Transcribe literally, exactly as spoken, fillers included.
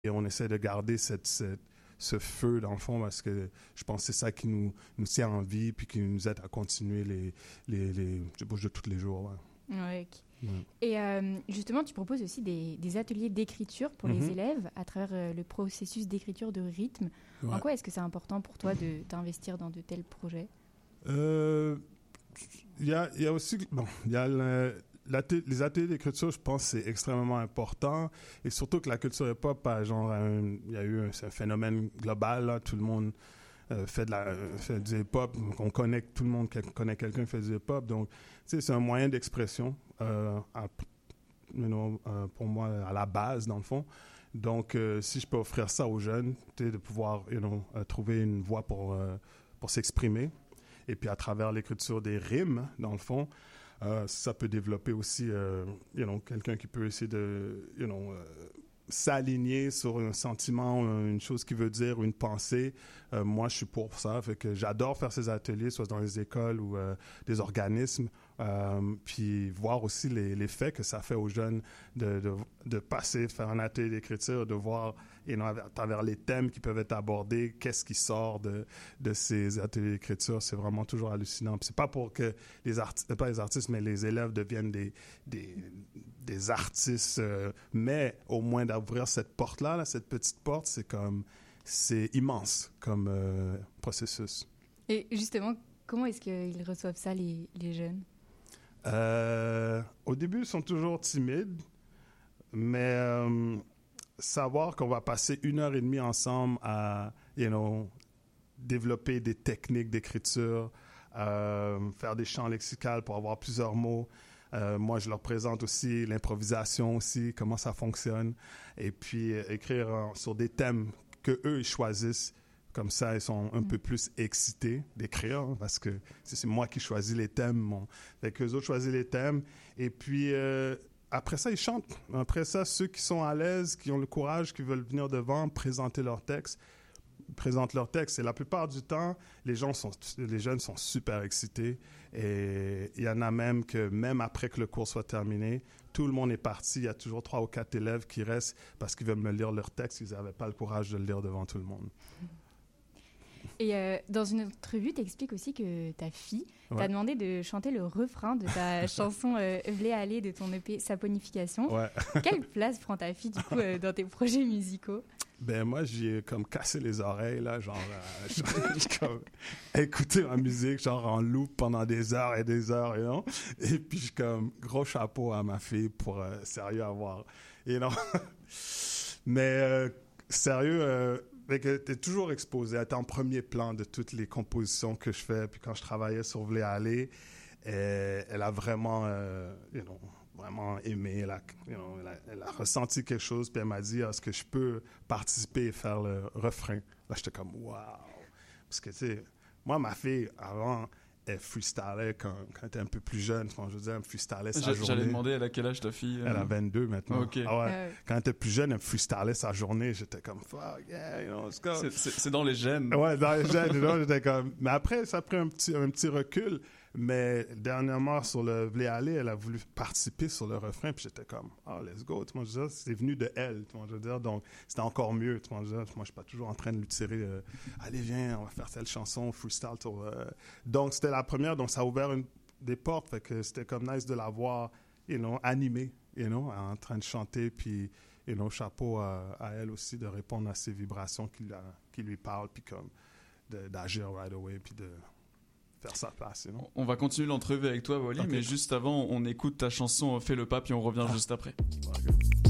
et on essaie de garder cette, cette, ce feu dans le fond parce que je pense que c'est ça qui nous, nous tient en vie puis qui nous aide à continuer les, les, les, les bouges de tous les jours. Ouais. Ouais, okay. Ouais. Et euh, justement, tu proposes aussi des, des ateliers d'écriture pour mm-hmm. les élèves à travers euh, le processus d'écriture de rythme. Ouais. En quoi est-ce que c'est important pour toi de t'investir dans de tels projets? Euh, il y a, il y a aussi, bon, il y a le, les ateliers d'écriture, je pense, c'est extrêmement important. Et surtout que la culture hip-hop, genre, un, il y a eu un, c'est un phénomène global, là, tout le monde euh, fait, de la, euh, fait du hip-hop, on connaît, tout le monde connaît quelqu'un qui fait du hip-hop. Donc, tu sais, c'est un moyen d'expression, euh, à, you know, euh, pour moi, à la base, dans le fond. Donc, euh, si je peux offrir ça aux jeunes, tu sais, de pouvoir, you know, euh, trouver une voie pour, euh, pour s'exprimer. Et puis, à travers l'écriture des rimes, dans le fond, euh, ça peut développer aussi, euh, you know, quelqu'un qui peut essayer de, you know, euh, s'aligner sur un sentiment, une chose qu'il veut dire ou une pensée. Euh, moi, je suis pour ça. Fait que j'adore faire ces ateliers, soit dans les écoles ou euh, des organismes. Euh, puis voir aussi les, les faits que ça fait aux jeunes de, de, de passer, faire un atelier d'écriture, de voir, you know, à travers les thèmes qui peuvent être abordés, qu'est-ce qui sort de, de ces ateliers d'écriture. C'est vraiment toujours hallucinant. Puis c'est pas pour que les artistes, pas les artistes, mais les élèves deviennent des, des, des artistes, euh, mais au moins d'ouvrir cette porte-là, là, cette petite porte, c'est comme, c'est immense comme euh, processus. Et justement, comment est-ce qu'ils reçoivent ça, les, les jeunes? Euh, au début, ils sont toujours timides, mais euh, savoir qu'on va passer une heure et demie ensemble à, you know, développer des techniques d'écriture, euh, faire des champs lexicaux pour avoir plusieurs mots. Euh, moi, je leur présente aussi l'improvisation aussi, comment ça fonctionne, et puis euh, écrire euh, sur des thèmes que eux ils choisissent. Comme ça, ils sont un mmh. peu plus excités d'écrire, hein, parce que c'est, c'est moi qui choisis les thèmes. Bon. Fait qu'eux autres choisissent les thèmes. Et puis, euh, après ça, ils chantent. Après ça, ceux qui sont à l'aise, qui ont le courage, qui veulent venir devant, présenter leur texte, présentent leur texte. Et la plupart du temps, les gens sont, les jeunes sont super excités. Et il y en a même que, même après que le cours soit terminé, tout le monde est parti. Il y a toujours trois ou quatre élèves qui restent parce qu'ils veulent me lire leur texte. Ils n'avaient pas le courage de le lire devant tout le monde. Mmh. Et euh, dans une entrevue, tu expliques aussi que ta fille ouais. t'a demandé de chanter le refrain de ta chanson euh, « V'lez aller » de ton E P « Saponification ouais. ». Quelle place prend ta fille, du coup, euh, dans tes projets musicaux? Ben moi, j'ai comme cassé les oreilles, là, genre, euh, j'ai comme écouté ma musique, genre en loop pendant des heures et des heures, you know? Et puis, je comme, gros chapeau à ma fille pour, euh, sérieux, avoir, you know? Mais, euh, sérieux, euh, fait que t'es toujours exposé, t'es en premier plan de toutes les compositions que je fais. Puis quand je travaillais sur V'lez aller, elle, elle a vraiment, euh, you know, vraiment aimé, elle a, you know, elle, a, elle a ressenti quelque chose. Puis elle m'a dit, est-ce que je peux participer et faire le refrain? Là, j'étais comme, waouh! Parce que, tu sais, moi, ma fille, avant, elle freestylait quand, quand elle était un peu plus jeune. Je veux dire, elle freestylait sa J'a, journée. J'allais demander, elle a quel âge ta fille? Elle a vingt-deux maintenant. Okay. Ah ouais. Euh... Quand elle était plus jeune, elle freestylait sa journée. J'étais comme, fuck, yeah, you know, let's go. C'est, c'est, c'est dans les gènes. Ouais, dans les gènes, you know, j'étais comme... Mais après, ça a pris un petit, un petit recul. Mais dernièrement, sur le V'lez aller, elle a voulu participer sur le refrain. Puis j'étais comme, oh, let's go. Tu vois, je veux dire, c'est venu de elle. Tu vois, je veux dire, donc, c'était encore mieux. Tu vois, je veux dire, moi, je suis pas toujours en train de lui tirer, euh, allez, viens, on va faire telle chanson, freestyle. Sur, euh... Donc, c'était la première. Donc, ça a ouvert une, des portes. Fait que c'était comme nice de la voir, you know, animée, you know, en train de chanter. Puis, you know, chapeau à, à elle aussi de répondre à ces vibrations qui, la, qui lui parlent. Puis, comme, de, d'agir right away. Puis, de faire sa place, you know? On va continuer l'entrevue avec toi, Wally, okay. Mais juste avant, on écoute ta chanson « Fais le pas », puis on revient ah. juste après. Okay.